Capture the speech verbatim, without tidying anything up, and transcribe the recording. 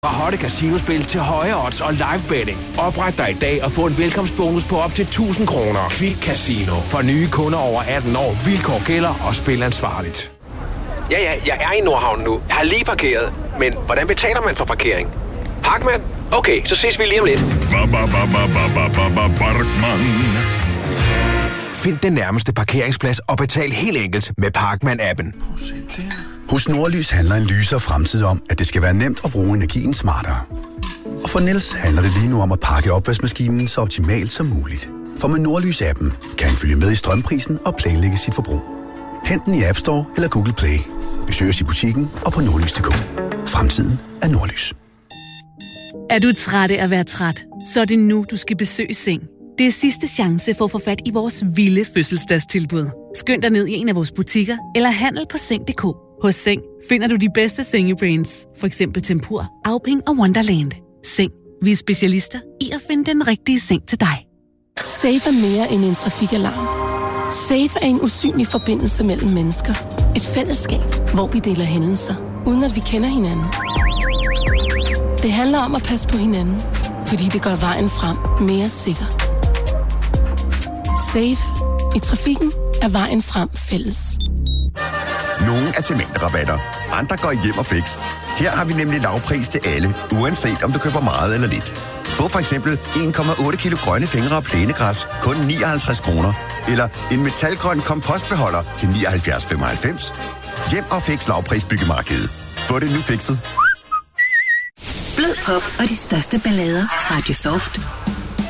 Fra hotte casinospil til høje odds og live betting. Opret dig i dag og få en velkomstbonus på op til tusind kroner. Kvick Casino. For nye kunder over atten år. Vilkår gælder og spil ansvarligt. Ja, ja, jeg er i Nordhavn nu. Jeg har lige parkeret. Men hvordan betaler man for parkering? Parkmand? Okay, så ses vi lige om lidt. Find den nærmeste parkeringsplads og betal helt enkelt med Parkmand-appen. Hos Nordlys handler en lysere fremtid om, at det skal være nemt at bruge energien smartere. Og for Niels handler det lige nu om at pakke opvaskemaskinen så optimalt som muligt. For med Nordlys-appen kan han følge med i strømprisen og planlægge sit forbrug. Hent den i App Store eller Google Play. Besøg os i butikken og på nordlys punktum d k. Fremtiden er Nordlys. Er du træt af at være træt? Så er det nu, du skal besøge Seng. Det er sidste chance for at få fat i vores vilde fødselsdagstilbud. Skynd dig ned i en af vores butikker eller handel på seng punktum d k. Hos Seng finder du de bedste sengebrands, for eksempel Tempur, Auping og Wonderland. Seng. Vi er specialister i at finde den rigtige seng til dig. Safe er mere end en trafikalarm. Safe er en usynlig forbindelse mellem mennesker. Et fællesskab, hvor vi deler hændelser, uden at vi kender hinanden. Det handler om at passe på hinanden, fordi det gør vejen frem mere sikker. Safe. I trafikken er vejen frem fælles. Nogle er til mængderabatter, andre går hjem og fix. Her har vi nemlig lavpris til alle, uanset om du køber meget eller lidt. Få for eksempel en komma otte kilo grønne fingre og plænegræs, kun nioghalvtreds kroner. Eller en metalgrøn kompostbeholder til nioghalvfjerds komma femoghalvfems. Hjem og fix lavpris byggemarkedet. Få det nu fikset. Blød pop og de største ballader. Radio Soft.